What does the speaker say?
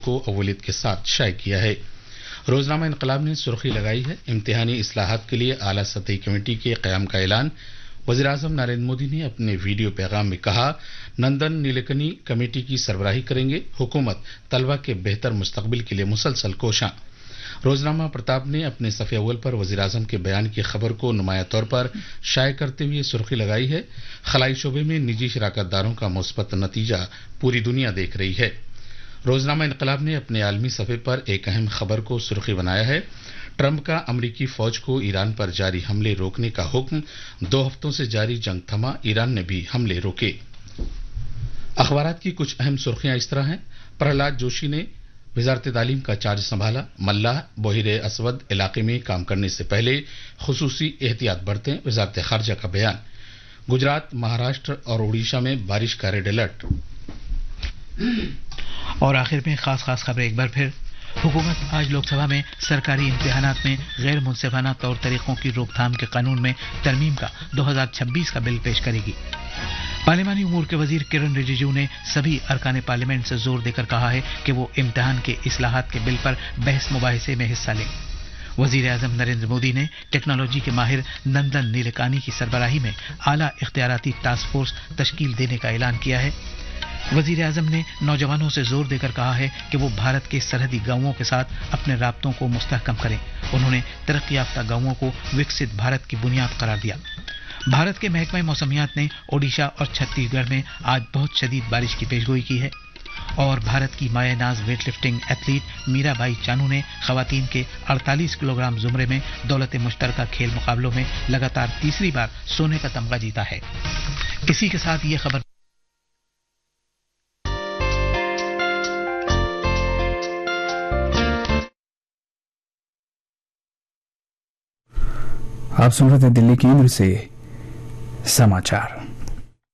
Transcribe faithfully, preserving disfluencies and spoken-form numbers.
کو اولیت کے ساتھ شائع کیا ہے۔ روزنامہ انقلاب نے سرخی لگائی ہے، امتحانی اصلاحات کے لیے اعلیٰ سطحی کمیٹی کے قیام کا اعلان۔ وزیر اعظم نریندر مودی نے اپنے ویڈیو پیغام میں کہا، نندن نیلیکانی کمیٹی کی سربراہی کریں گے، حکومت طلبہ کے بہتر مستقبل کے لیے مسلسل کوشاں۔ روزنامہ پرتاپ نے اپنے صفحے اول پر وزیر اعظم کے بیان کی خبر کو نمایاں طور پر شائع کرتے ہوئے سرخی لگائی ہے، خلائی شعبے میں نجی شراکت داروں کا مثبت نتیجہ پوری دنیا دیکھ رہی ہے۔ روزنامہ انقلاب نے اپنے عالمی صفحے پر ایک اہم خبر کو سرخی بنایا ہے، ٹرمپ کا امریکی فوج کو ایران پر جاری حملے روکنے کا حکم، دو ہفتوں سے جاری جنگ تھما، ایران نے بھی حملے روکے۔ اخبارات کی کچھ اہم سرخیاں اس طرح ہیں۔ پرہلاد جوشی نے وزارت تعلیم کا چارج سنبھالا، ملاح بحیر اسود علاقے میں کام کرنے سے پہلے خصوصی احتیاط برتیں، وزارت خارجہ کا بیان۔ گجرات، مہاراشٹر اور اڑیسہ میں بارش کا ریڈ الرٹ۔ اور آخر میں خاص خاص خبریں ایک بار پھر۔ حکومت آج لوک سبھا میں سرکاری امتحانات میں غیر منصفانہ طور طریقوں کی روک تھام کے قانون میں ترمیم کا دو ہزار چھبیس کا بل پیش کرے گی۔ پارلیمانی امور کے وزیر کرن رجیجو نے سبھی ارکان پارلیمنٹ سے زور دے کر کہا ہے کہ وہ امتحان کے اصلاحات کے بل پر بحث مباحثے میں حصہ لیں۔ وزیر اعظم نریندر مودی نے ٹیکنالوجی کے ماہر نندن نیلیکانی کی سربراہی میں اعلیٰ اختیاراتی ٹاسک فورس تشکیل دینے کا اعلان کیا ہے۔ وزیر اعظم نے نوجوانوں سے زور دے کر کہا ہے کہ وہ بھارت کے سرحدی گاؤں کے ساتھ اپنے رابطوں کو مستحکم کریں۔ انہوں نے ترقی یافتہ گاؤں کو وکست بھارت کی بنیاد قرار دیا۔ بھارت کے محکمہ موسمیات نے اوڈیشہ اور چھتیس گڑھ میں آج بہت شدید بارش کی پیشگوئی کی ہے۔ اور بھارت کی مایہ ناز ویٹ لفٹنگ ایتھلیٹ میرا بائی چانو نے خواتین کے اڑتالیس کلو گرام زمرے میں دولت مشترکہ کھیل مقابلوں میں لگاتار تیسری بار سونے کا تمغہ جیتا ہے۔ اسی کے ساتھ یہ خبر آپ سن رہے تھے دلی کیندر سے سماچار۔